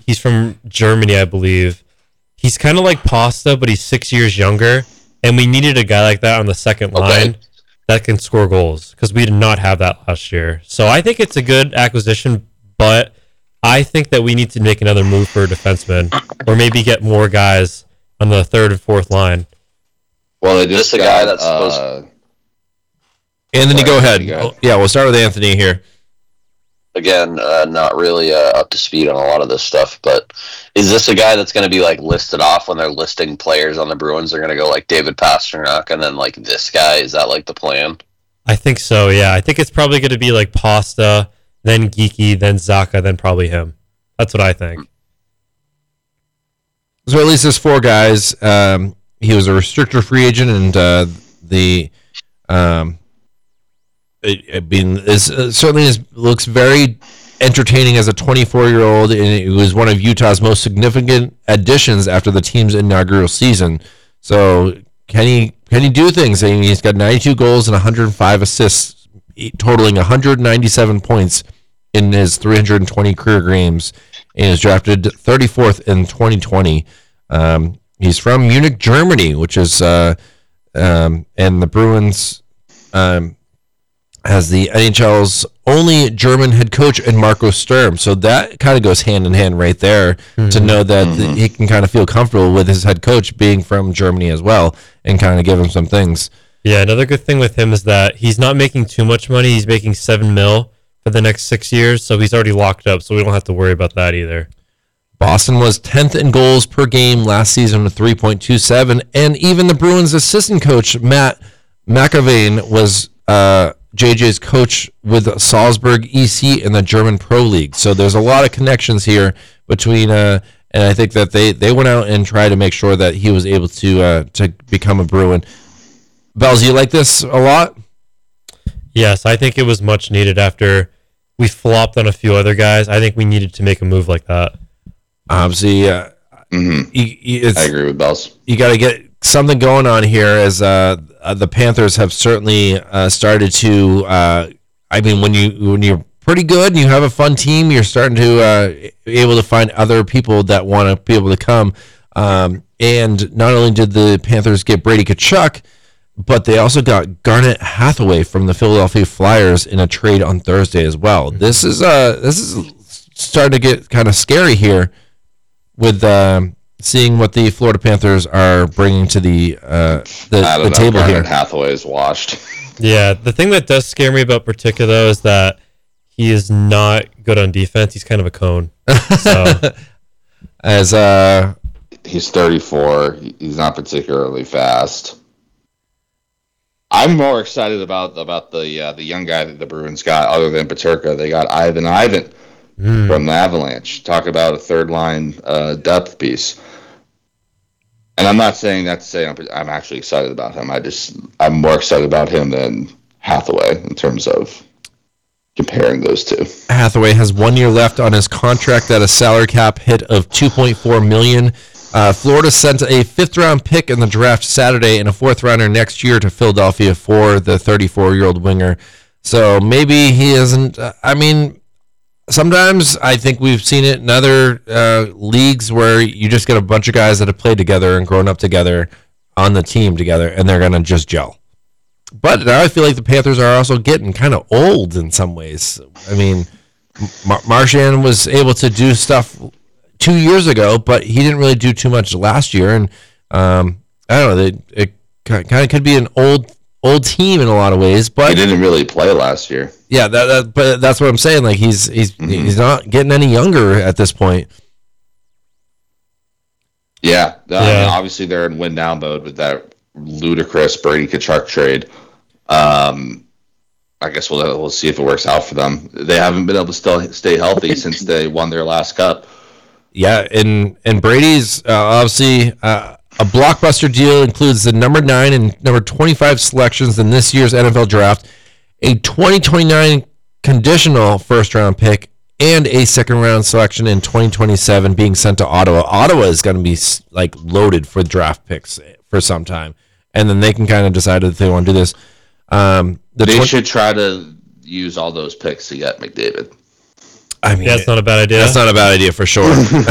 He's from Germany, I believe. He's kind of like Pasta, but he's 6 years younger. And we needed a guy like that on the second line that can score goals because we did not have that last year. So I think it's a good acquisition, but I think that we need to make another move for a defenseman or maybe get more guys on the third and fourth line. Well, they just got, guy that's supposed. Anthony, go ahead. Yeah, we'll start with Anthony here. Again, not really up to speed on a lot of this stuff, but is this a guy that's going to be like listed off when they're listing players on the Bruins? They're going to go like David Pastrnak and then like this guy. Is that like the plan? I think so, yeah. I think it's probably going to be like Pasta, then Geeky, then Zacha, then probably him. That's what I think. So at least there's four guys. He was a restricted free agent, and certainly looks very entertaining as a 24-year-old, and it was one of Utah's most significant additions after the team's inaugural season. So can he do things? I mean, he's got 92 goals and 105 assists, totaling 197 points in his 320 career games, and is drafted 34th in 2020. He's from Munich, Germany, which is and the Bruins has the NHL's only German head coach in Marco Sturm. So that kind of goes hand in hand right there to know that he can kind of feel comfortable with his head coach being from Germany as well and kind of give him some things. Yeah, another good thing with him is that he's not making too much money. He's making $7 million for the next 6 years, so he's already locked up, so we don't have to worry about that either. Boston was 10th in goals per game last season with 3.27, and even the Bruins' assistant coach, Matt McAvane, was JJ's coach with Salzburg EC in the German Pro League. So there's a lot of connections here between, and I think that they went out and tried to make sure that he was able to become a Bruin. Bells, you like this a lot? Yes, I think it was much needed after we flopped on a few other guys. I think we needed to make a move like that. Obviously, I agree with Bells. You got to get something going on here as the Panthers have certainly started to. I mean, when you're pretty good and you have a fun team, you're starting to be able to find other people that want to be able to come. And not only did the Panthers get Brady Tkachuk, but they also got Garnet Hathaway from the Philadelphia Flyers in a trade on Thursday as well. This is starting to get kind of scary here with seeing what the Florida Panthers are bringing to the table Garnet here. Hathaway is washed. Yeah, the thing that does scare me about Particular, though, is that he is not good on defense. He's kind of a cone. So. He's 34. He's not particularly fast. I'm more excited about the young guy that the Bruins got, other than Peterka. They got Ivan from the Avalanche. Talk about a third line depth piece. And I'm not saying that to say I'm actually excited about him. I'm more excited about him than Hathaway in terms of comparing those two. Hathaway has 1 year left on his contract at a salary cap hit of $2.4 million. Florida sent a fifth-round pick in the draft Saturday and a fourth-rounder next year to Philadelphia for the 34-year-old winger. So maybe he isn't. Sometimes I think we've seen it in other leagues where you just get a bunch of guys that have played together and grown up together on the team together, and they're going to just gel. But now I feel like the Panthers are also getting kind of old in some ways. I mean, Marchand was able to do stuff 2 years ago, but he didn't really do too much last year. And I don't know, it kind of could be an old team in a lot of ways. But he didn't really play last year. Yeah, but that's what I'm saying. Like he's not getting any younger at this point. Yeah. I mean, obviously they're in win now mode with that ludicrous Brady Tkachuk trade. I guess we'll see if it works out for them. They haven't been able to stay healthy since they won their last cup. Yeah, and Brady's obviously a blockbuster deal includes the number 9 and number 25 selections in this year's NFL draft, a 2029 conditional first-round pick, and a second-round selection in 2027 being sent to Ottawa. Ottawa is going to be like loaded for draft picks for some time, and then they can kind of decide if they want to do this. They should try to use all those picks to get McDavid. I mean, that's not a bad idea. That's not a bad idea for sure.